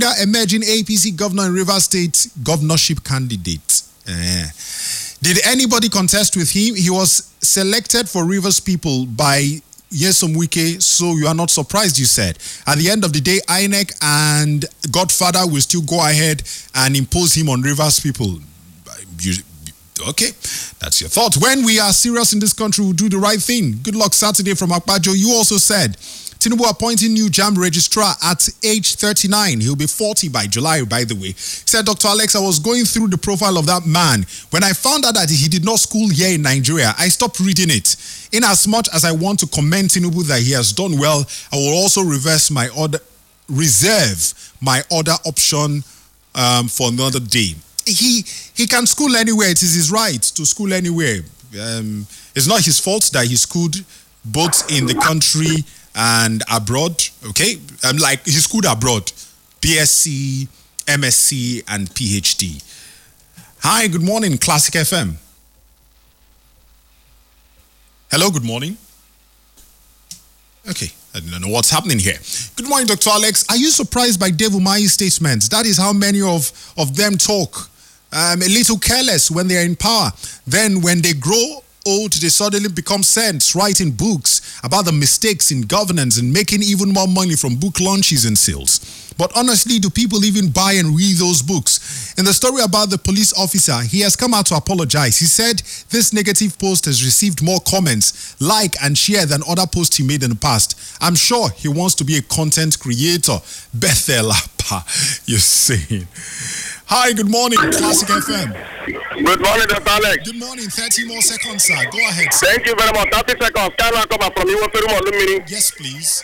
Makinda, emerging APC governor in Rivers State governorship candidate. Did anybody contest with him? He was selected for Rivers people by Nyesom Wike, so you are not surprised, you said. At the end of the day, INEC and Godfather will still go ahead and impose him on Rivers people. Okay, that's your thought. When we are serious in this country, we'll do the right thing. Good luck Saturday from Akbajo. You also said Tinubu appointing new JAMB registrar at age 39. He'll be 40 by July, by the way. Said Dr. Alex, I was going through the profile of that man. When I found out that he did not school here in Nigeria, I stopped reading it. In as much as I want to commend Tinubu that he has done well, I will also reserve my other option for another day. He can school anywhere. It is his right to school anywhere. It's not his fault that he schooled both in the country and abroad. Okay, like he schooled abroad, BSc, MSc, and PhD. Hi, good morning, Classic FM. Hello, good morning. Okay, I don't know what's happening here. Good morning, Dr. Alex. Are you surprised by Dave Umahi's statements? That is how many of them talk. A little careless when they are in power. Then when they grow old, they suddenly become saints, writing books about the mistakes in governance and making even more money from book launches and sales. But honestly, do people even buy and read those books? In the story about the police officer, he has come out to apologize. He said this negative post has received more comments, like and share than other posts he made in the past. I'm sure he wants to be a content creator. Bethel Apa, you're saying. Hi, good morning, Classic FM. Good morning, Dr. Alex. Good morning, 30 more seconds, sir. Go ahead, sir. Thank you very much. 30 seconds. Can I come from you? Yes, please.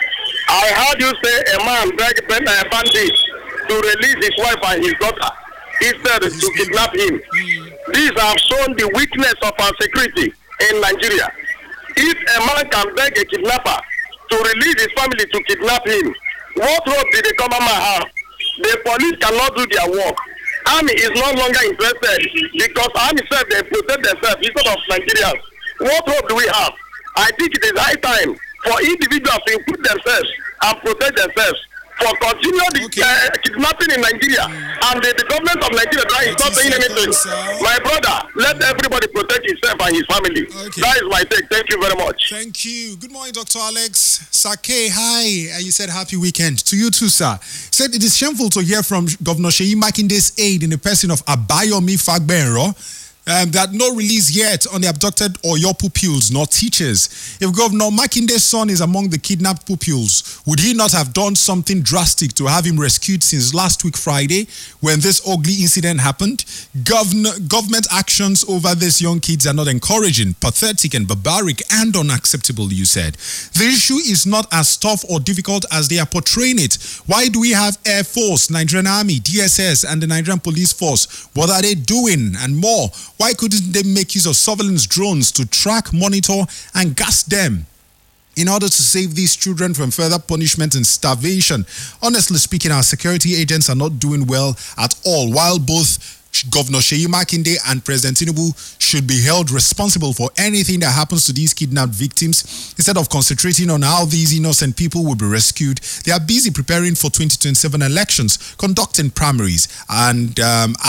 I heard you say a man begged a bandit to release his wife and his daughter instead to kidnap him. These have shown the weakness of our security in Nigeria. If a man can beg a kidnapper to release his family to kidnap him, what hope did the government have? The police cannot do their work. Army is no longer interested because army said they protect themselves instead of Nigerians. What hope do we have? I think it is high time for individuals to improve themselves and protect themselves. For continued kidnapping in Nigeria and the government of Nigeria is not saying anything. My brother, let everybody protect himself and his family. Okay. That is my take. Thank you very much. Thank you. Good morning, Dr. Alex. Sake, hi. You said happy weekend. To you too, sir. Said it is shameful to hear from Governor Seyi Makinde's aide in the person of Abayomi Fagbenro that no release yet on the abducted Oyo pupils, nor teachers. If Governor Makinde's son is among the kidnapped pupils, would he not have done something drastic to have him rescued since last week Friday when this ugly incident happened? Government actions over these young kids are not encouraging, pathetic and barbaric and unacceptable, you said. The issue is not as tough or difficult as they are portraying it. Why do we have Air Force, Nigerian Army, DSS and the Nigerian Police Force? What are they doing and more? Why couldn't they make use of surveillance drones to track, monitor, and gas them in order to save these children from further punishment and starvation? Honestly speaking, our security agents are not doing well at all, while both Governor Seyi Makinde and President Tinubu should be held responsible for anything that happens to these kidnapped victims. Instead of concentrating on how these innocent people will be rescued, they are busy preparing for 2027 elections, conducting primaries, and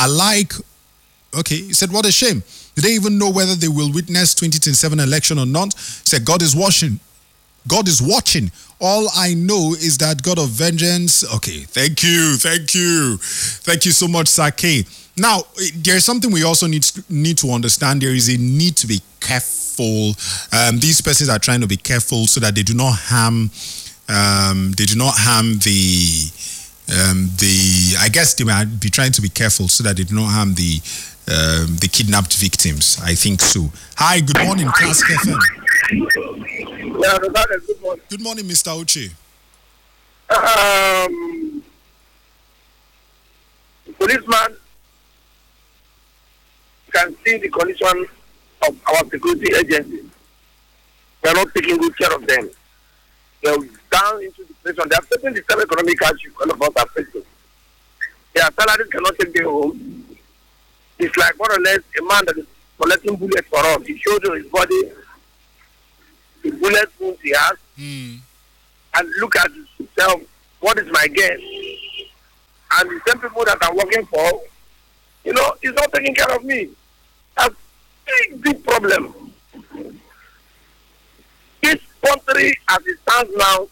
he said, what a shame. Do they even know whether they will witness 2027 election or not? He said, God is watching. God is watching. All I know is that God of vengeance. Okay, thank you. Thank you so much, Sake. Now, there's something we also need to understand. There is a need to be careful. These persons are trying to be careful so that they do not harm. I guess they might be trying to be careful so that they do not harm the kidnapped victims. I think so. Hi, good morning, Classic FM. Yeah, good morning. Good morning, Mr. Uche. Policeman can see the condition of our security agencies. We are not taking good care of them. They are down into depression. They are facing the same economic issue all of us are facing. Their salaries cannot take them home. It's like more or less a man that is collecting bullets for us. He showed you his body, the bullet wounds he has, and look at himself. What is my guess? and the same people that I'm working for, you know, is not taking care of me. That's a big problem. This country, as it stands now,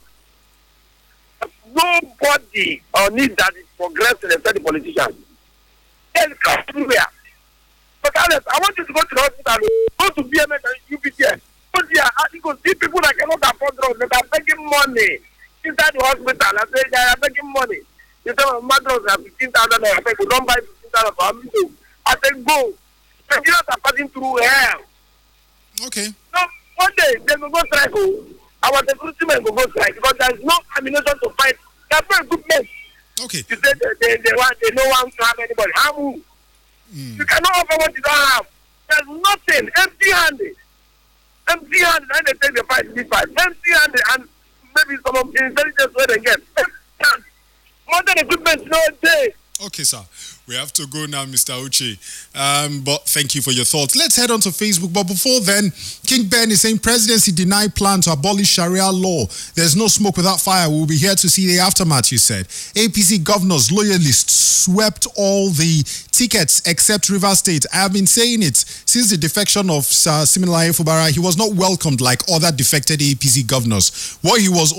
nobody or need that is progressing except the politicians. It's everywhere. But Alex, I want you to go to the hospital, go to BMS and UPTS. Go there, you can see people that cannot afford drugs, that are taking money inside the hospital. I say they are taking money. You say, my drugs are 15,000. I say, we don't buy 15,000 for me. I say, go. Nigerians are passing through hell. Okay. So, one day, they will go strike. Our security men will go strike because there is no ammunition to fight. They are very good men. Okay. You say they don't want to have anybody. How move? You cannot offer what you don't have. There's nothing. Empty-handed. Empty-handed. And they take the fight, this fight. Empty-handed. And maybe some of the intelligence where they get. Empty-handed. Modern equipment, no day. Okay, sir. We have to go now, Mr. Uche. But thank you for your thoughts. Let's head on to Facebook. But before then, King Ben is saying presidency denied plan to abolish Sharia law. There's no smoke without fire. We'll be here to see the aftermath, you said. APC governors, loyalists swept all the tickets except River State. I have been saying it since the defection of Siminalayi Fubara. He was not welcomed like other defected APC governors. What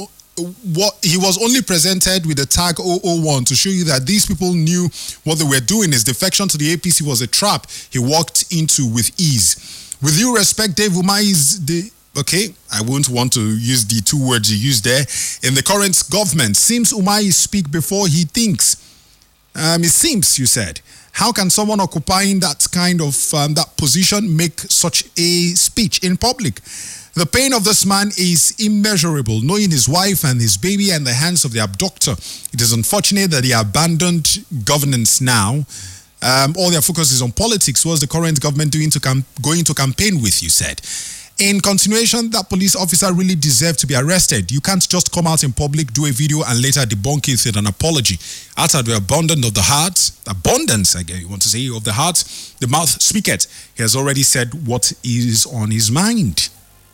he was only presented with the tag 001 to show you that these people knew what they were doing. His defection to the APC was a trap he walked into with ease. With due respect, Dave Umahi is okay, I won't want to use the two words you used there. In the current government, seems Umahi speak before he thinks. It seems, you said. How can someone occupying that kind of that position make such a speech in public? The pain of this man is immeasurable, knowing his wife and his baby in the hands of the abductor. It is unfortunate that he abandoned governance now. All their focus is on politics. What's the current government doing going to campaign with, you said? In continuation, that police officer really deserved to be arrested. You can't just come out in public, do a video, and later debunk it with an apology. Out of the abundance of the heart, you want to say, of the heart, the mouth speaketh. He has already said what is on his mind.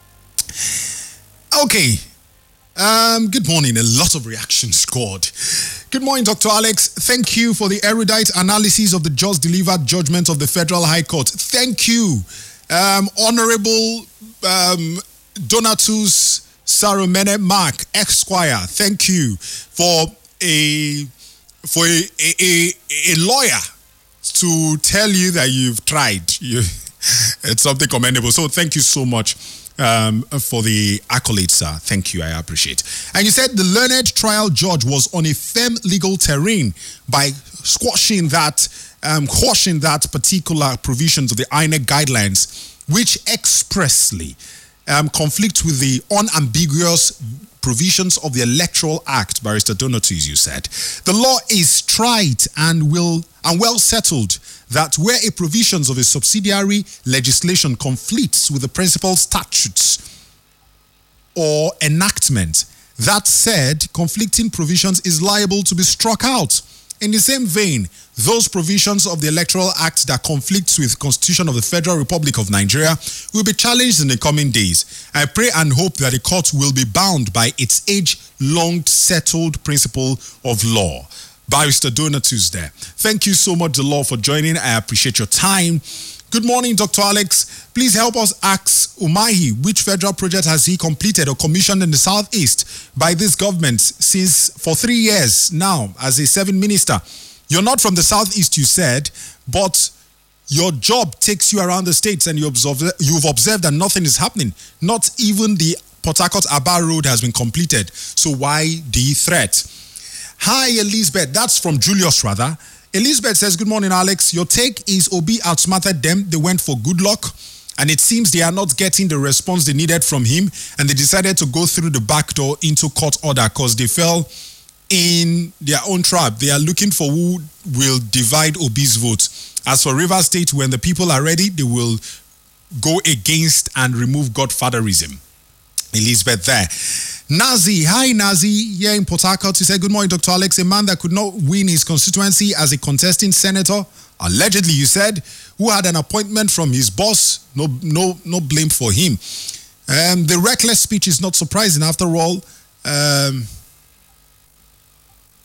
Okay. Good morning. A lot of reactions scored. Good morning, Dr. Alex. Thank you for the erudite analysis of the just delivered judgment of the Federal High Court. Thank you, Honorable Donatus Sarumene Mark, Esquire. Thank you for a lawyer to tell you that you've tried. It's something commendable. So thank you so much. For the accolades, sir. Thank you, I appreciate. And you said the learned trial judge was on a firm legal terrain by quashing that particular provisions of the INEC guidelines, which expressly conflict with the unambiguous provisions of the Electoral Act, Barrister Donatus, you said. The law is tried and well settled that where a provisions of a subsidiary legislation conflicts with the principal statutes or enactment, that said, conflicting provisions is liable to be struck out. In the same vein, those provisions of the Electoral Act that conflicts with the Constitution of the Federal Republic of Nigeria will be challenged in the coming days. I pray and hope that the court will be bound by its age-long settled principle of law. Barrister Donatus there. Thank you so much, the law, for joining. I appreciate your time. Good morning, Dr. Alex. Please help us ask Umahi which federal project has he completed or commissioned in the Southeast by this government for 3 years now as a serving minister. You're not from the Southeast, you said, but your job takes you around the states and you've observed that nothing is happening. Not even the Port Harcourt-Aba road has been completed. So why the threat? Hi, Elizabeth. That's from Julius, rather. Elizabeth says, good morning, Alex. Your take is Obi outsmarted them. They went for good luck. And it seems they are not getting the response they needed from him. And they decided to go through the back door into court order because they fell in their own trap. They are looking for who will divide Obi's vote. As for River State, when the people are ready, they will go against and remove godfatherism. Elizabeth there. Nazi, hi Nazi, here in Port Harcourt. He said, good morning, Dr. Alex. A man that could not win his constituency as a contesting senator, allegedly, you said, who had an appointment from his boss. No blame for him. The reckless speech is not surprising after all.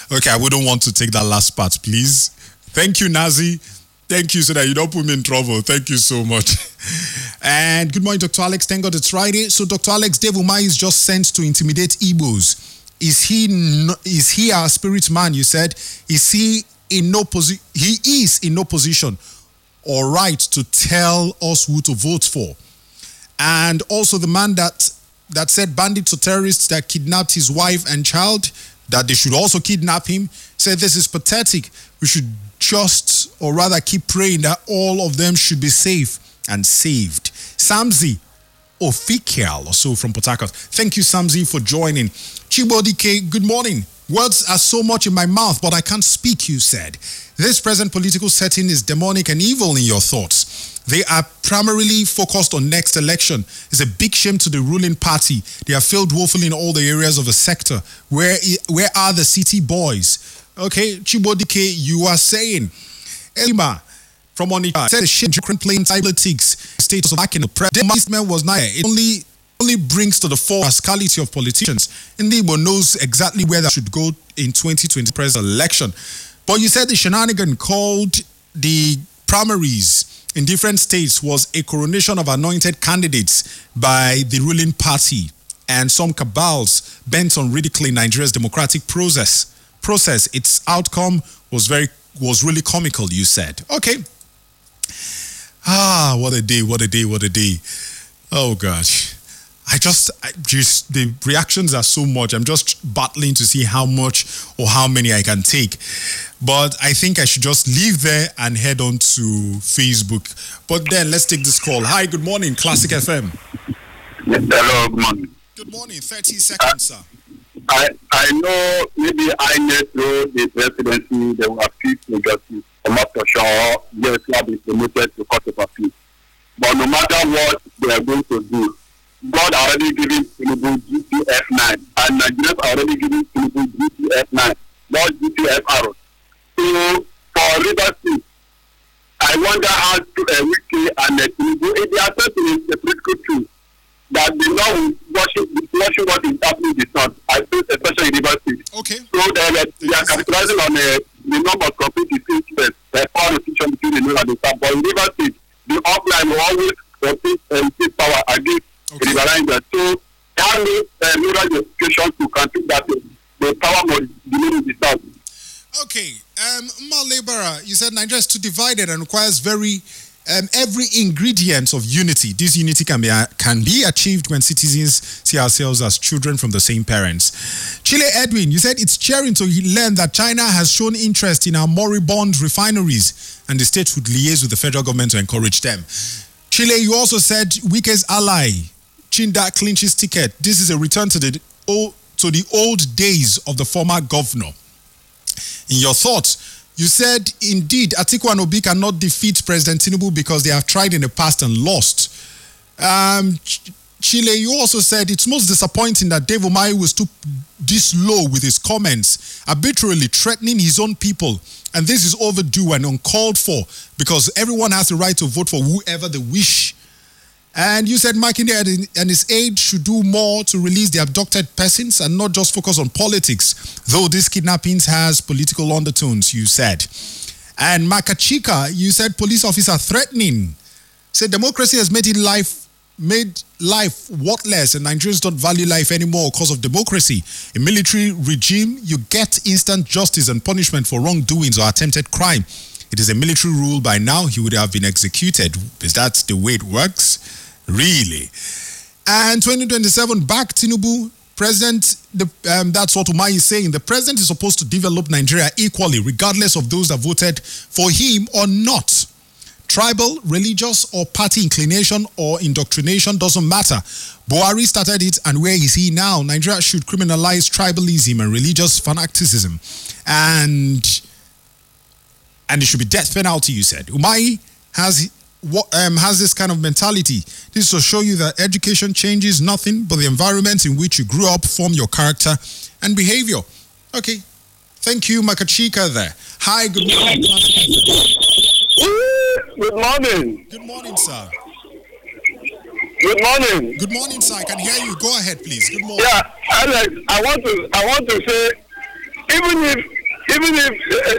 Okay, I wouldn't want to take that last part, please. Thank you, Nazi. Thank you so that you don't put me in trouble. Thank you so much. And good morning, Dr. Alex. Thank God it's Friday. So, Dr. Alex, Dave Umahi is just sent to intimidate Igbos. Is he our spirit man? You said, is he in no position? He is in no position or right to tell us who to vote for. And also the man that said bandits or terrorists that kidnapped his wife and child, that they should also kidnap him, said this is pathetic. We should just, or rather keep praying that all of them should be safe and saved. Samzi Ofikial, also from Port Harcourt. Thank you, Samzi, for joining. Chibodike, good morning. Words are so much in my mouth, but I can't speak, you said. This present political setting is demonic and evil in your thoughts. They are primarily focused on next election. It's a big shame to the ruling party. They have failed woefully in all the areas of the sector. Where are the city boys? Okay, Chibodike, you are saying. Elima from Onitsha said the shame playing politics status of backing the president was not. It only brings to the fore rascality of politicians. Ndibo knows exactly where that should go in 2020 presidential election. But you said the shenanigan called the primaries in different states was a coronation of anointed candidates by the ruling party and some cabals bent on ridiculing Nigeria's democratic process. Its outcome was really comical, you said. Okay. What a day. Oh gosh. The reactions are so much. I'm just battling to see how much or how many I can take. But I think I should just leave there and head on to Facebook. But then let's take this call. Hi, good morning, Classic FM. Hello, good morning. Good morning, 30 seconds, sir. I know maybe I need to the presidency, they will appeal to justice. I'm not so sure, yes, we have been promoted to court of appeal. But no matter what they are going to do, God already given Tinubu GTF9, and Nigerians are already giving Tinubu GTF9, not GTFR. So, for Rivers State, I wonder how Wike and Tinubu, if they are certain the political truth, that they know watching what is happening in the south, I think especially in Rivers State. Okay. So, they are capitalizing on the number of complete disputes, the power decision between the north and the south. But in Rivers State, the offline will always compete power against. Okay. So, how many justification to country that the power must be in the south? Okay, Malebara, you said Nigeria is too divided and requires every ingredient of unity. This unity can be achieved when citizens see ourselves as children from the same parents. Chile Edwin, you said it's cheering to learn that China has shown interest in our moribund refineries and the state would liaise with the federal government to encourage them. Chile, you also said Wike's ally, Chinda, clinches ticket. This is a return to the old days of the former governor. In your thoughts, you said, indeed, Atiku and Obi cannot defeat President Tinubu because they have tried in the past and lost. Chile, you also said it's most disappointing that Dave Umahi was stoop this low with his comments, arbitrarily threatening his own people. And this is overdue and uncalled for because everyone has the right to vote for whoever they wish. And you said Makinde and his aide should do more to release the abducted persons and not just focus on politics, though this kidnappings has political undertones, you said. And Makachika, you said police officer threatening. Said democracy has made life worthless and Nigerians don't value life anymore because of democracy. In military regime, you get instant justice and punishment for wrongdoings or attempted crime. It is a military rule. By now, he would have been executed. Is that the way it works? Really? And 2027, back Tinubu, president, that's what Umahi is saying. The president is supposed to develop Nigeria equally, regardless of those that voted for him or not. Tribal, religious, or party inclination or indoctrination doesn't matter. Buhari started it, and where is he now? Nigeria should criminalize tribalism and religious fanaticism. And it should be death penalty, you said. Umahi has this kind of mentality. This is to show you that education changes nothing but the environment in which you grew up form your character and behavior. Okay. Thank you, Makachika there. Hi, good morning. Good morning. Good morning, sir. Good morning. Good morning, sir. I can hear you. Go ahead, please. Good morning. Yeah, Alex, I want to say, even if even if